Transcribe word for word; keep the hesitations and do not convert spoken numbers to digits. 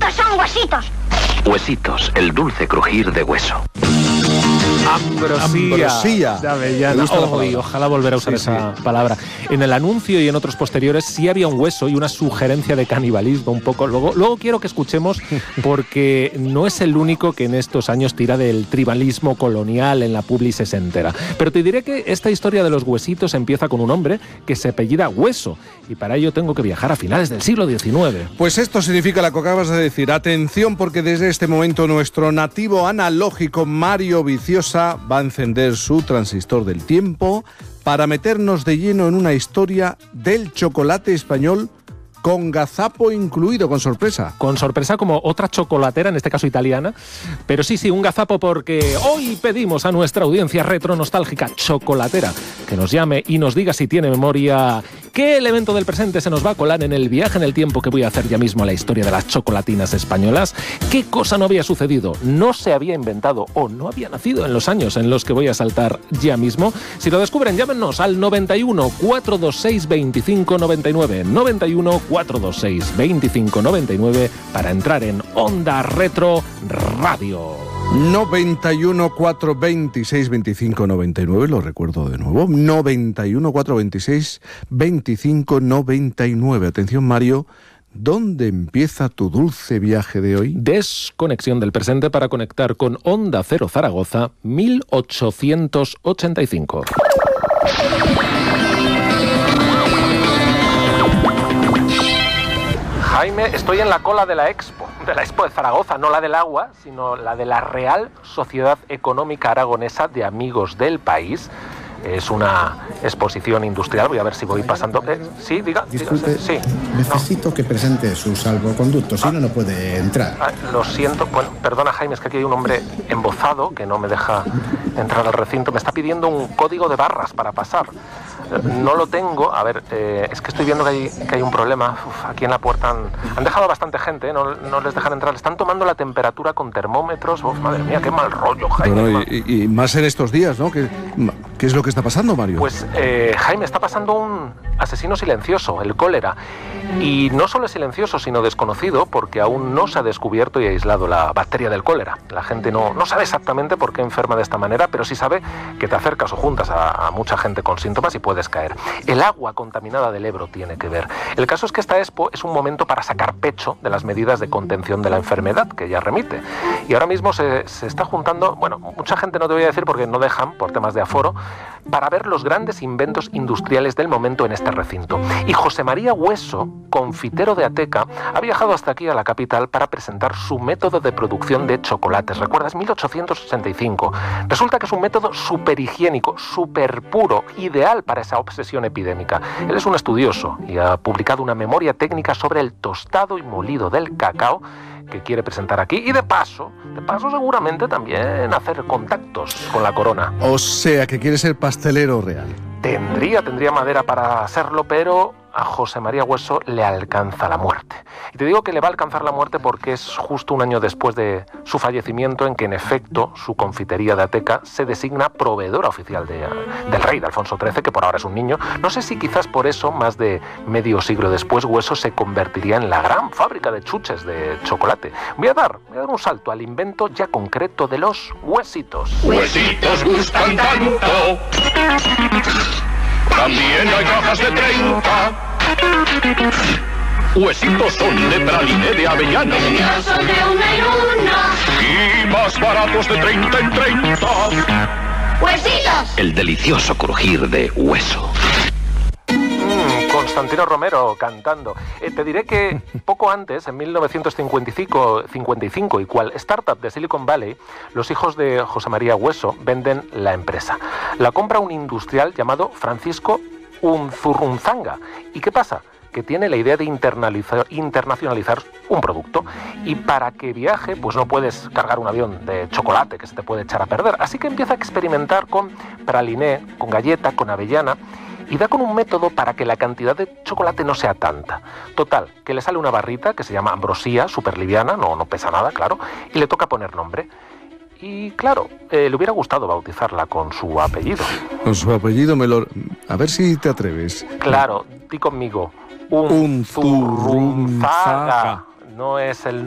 Estos son huesitos. Huesitos, el dulce crujir de hueso. Ambrosía, Ambrosía. de avellana. Oh, y ojalá volver a usar sí, esa sí. palabra. En el anuncio y en otros posteriores sí había un hueso y una sugerencia de canibalismo un poco. Luego, luego quiero que escuchemos, porque no es el único que en estos años tira del tribalismo colonial en la publi sesentera. Pero te diré que esta historia de los huesitos empieza con un hombre que se apellida Hueso, y para ello tengo que viajar a finales del siglo diecinueve. Pues esto significa lo que acabas de decir. Atención, porque desde este momento nuestro nativo analógico Mario Viciosa va a encender su transistor del tiempo para meternos de lleno en una historia del chocolate español con gazapo incluido, con sorpresa. Con sorpresa, como otra chocolatera, en este caso italiana. Pero sí, sí, un gazapo, porque hoy pedimos a nuestra audiencia retro nostálgica chocolatera que nos llame y nos diga si tiene memoria qué elemento del presente se nos va a colar en el viaje en el tiempo que voy a hacer ya mismo a la historia de las chocolatinas españolas. ¿Qué cosa no había sucedido, no se había inventado o no había nacido en los años en los que voy a saltar ya mismo? Si lo descubren, llámenos al noventa y uno, cuatrocientos veintiséis, veinticinco noventa y nueve, noventa y uno, cuatrocientos veintiséis, veinticinco noventa y nueve para entrar en Onda Retro Radio. noventa y uno, cuatrocientos veintiséis, veinticinco noventa y nueve, lo recuerdo de nuevo, noventa y uno, cuatrocientos veintiséis, veinticinco noventa y nueve. Atención, Mario, ¿dónde empieza tu dulce viaje de hoy? Desconexión del presente para conectar con Onda Cero Zaragoza, mil ochocientos ochenta y cinco. Jaime, estoy en la cola de la Expo, de la Expo de Zaragoza, no la del agua, sino la de la Real Sociedad Económica Aragonesa de Amigos del País. Es una exposición industrial, voy a ver si voy pasando. Eh, sí, diga. Disculpe, diga, sí. necesito no. que presente su salvoconducto, si ah. no, no puede entrar. Ah, lo siento, bueno, perdona, Jaime, es que aquí hay un hombre embozado que no me deja entrar al recinto. Me está pidiendo un código de barras para pasar. No lo tengo, a ver, eh, es que estoy viendo que hay, que hay un problema. Uf, aquí en la puerta han, han dejado bastante gente, ¿eh? no, no les dejan entrar. Están tomando la temperatura con termómetros. Uf, madre mía, qué mal rollo, Jaime. Bueno, y, y más en estos días, ¿no? ¿Qué, qué es lo que está pasando, Mario? Pues, eh, Jaime, está pasando un asesino silencioso, el cólera. Y no solo es silencioso, sino desconocido, porque aún no se ha descubierto y aislado la bacteria del cólera. La gente no, no sabe exactamente por qué enferma de esta manera, pero sí sabe que te acercas o juntas a, a mucha gente con síntomas y puedes caer. El agua contaminada del Ebro tiene que ver. El caso es que esta expo es un momento para sacar pecho de las medidas de contención de la enfermedad que ya remite. Y ahora mismo se, se está juntando, bueno, mucha gente, no te voy a decir porque no dejan, por temas de aforo, para ver los grandes inventos industriales del momento en este recinto. Y José María Hueso, confitero de Ateca, ha viajado hasta aquí a la capital para presentar su método de producción de chocolates. ¿Recuerdas? mil ochocientos sesenta y cinco. Resulta que es un método súper higiénico, súper puro, ideal para esa obsesión epidémica. Él es un estudioso y ha publicado una memoria técnica sobre el tostado y molido del cacao que quiere presentar aquí, y de paso, de paso seguramente también hacer contactos con la corona. O sea, que quiere ser pastelero real. Tendría, tendría madera para hacerlo, pero a José María Hueso le alcanza la muerte. Y te digo que le va a alcanzar la muerte porque es justo un año después de su fallecimiento en que, en efecto, su confitería de Ateca se designa proveedora oficial de, del rey, de Alfonso trece, que por ahora es un niño. No sé si quizás por eso, más de medio siglo después, Hueso se convertiría en la gran fábrica de chuches de chocolate. Voy a dar, voy a dar un salto al invento ya concreto de los huesitos. Huesitos gustan tanto. También hay cajas de treinta. Huesitos son de praliné de avellana. Ellos son de una en una. Y más baratos de treinta en treinta. ¡Huesitos! El delicioso crujir de hueso. Constantino Romero cantando. Eh, te diré que poco antes, en mil novecientos cincuenta y cinco, cincuenta y cinco, y cual startup de Silicon Valley, los hijos de José María Hueso venden la empresa. La compra un industrial llamado Francisco Unzurrunzaga. ¿Y qué pasa? Que tiene la idea de internacionalizar, internacionalizar un producto, y para que viaje pues no puedes cargar un avión de chocolate que se te puede echar a perder, así que empieza a experimentar con praliné, con galleta, con avellana, y da con un método para que la cantidad de chocolate no sea tanta. Total, que le sale una barrita que se llama Ambrosía, súper liviana, no, no pesa nada, claro, y le toca poner nombre. Y claro, eh, le hubiera gustado bautizarla con su apellido. Con su apellido me lo... A ver si te atreves. Claro, di conmigo. Unzurrunzaga. No es el